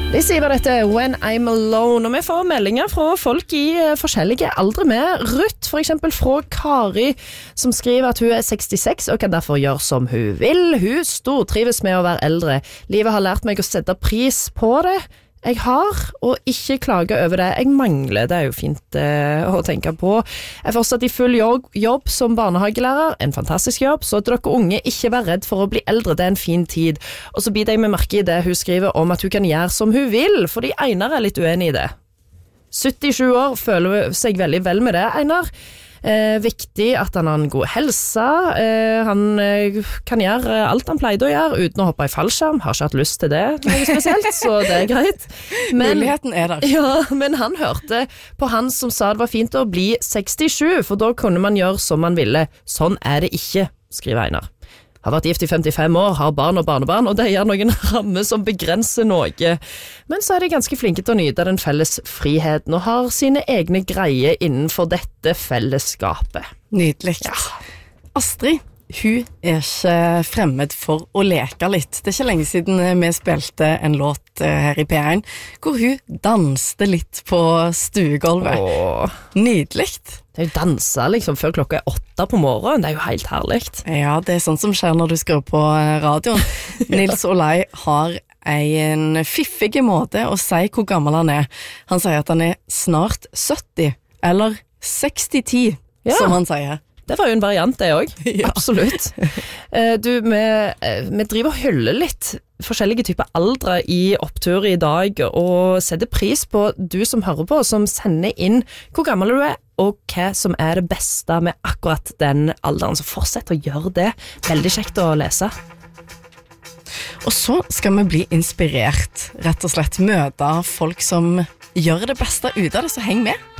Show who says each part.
Speaker 1: De sier bare dette When I'm Alone, og vi får meldinger fra folk i forskjellige aldre med. Ruth, for eksempel fra Kari, som skriver at hun 66 og kan derfor gjøre som hun vil. Hun stortrives med å være eldre. Livet har lært meg å sette pris på det. Jeg har, og ikke klage over det. Jeg mangler, det jo fint å tenke på. Jeg fortsatt i full jobb som barnehagelærer, en fantastisk jobb, så at dere unge ikke vær redd for å bli eldre, det en fin tid. Og så biter jeg med merke i det hun skriver om at hun kan gjøre som hun vil, fordi Einar litt uenig i det. 77 år føler seg veldig vel med det, Einar. Viktig at han har en god helse. Han kan gjøre alt han pleide å gjøre uten å hoppe i fallskjerm. Har ikke hatt lyst til det noe spesielt, så det greit.
Speaker 2: Muligheten der.
Speaker 1: Ja, men han hørte på han som sa det var fint å bli 67, for da kunne man gjøre som man ville. Sånn det ikke, skriver Einar. Har vært gift i 55 år, har barn og barnebarn, og det gjør noen rammer som begrenser noe. Men så de ganske flinke til å nyte den felles friheten, og har sine egne greier innenfor dette fellesskapet.
Speaker 2: Nydelig. Ja. Astrid, hun ikke fremmed for å leke litt. Det ikke lenge siden vi spilte en låt her i P1, hvor hun danste litt på stuegolvet. Nydelig. Det jo danse liksom før klokka 8 på morgenen, det jo helt herlig. Ja, det sånt som skjer når du skrur på radioen. Nils Olai har en fiffig måte å si hvor gammel han Han sier at han snart 70, eller 60-10, som han sier.
Speaker 1: Det var jo en variant det også, absolutt. Vi driver og hyller litt forskjellige typer aldre i opptur i dag, og setter pris på du som hører på, som sender inn hvor gammel du og hva som det beste med akkurat den alderen. Så fortsett å gjøre det. Veldig kjekt å lese.
Speaker 2: Og så skal vi bli inspirert, rett og slett møte folk som gjør det beste ut av det, så heng med.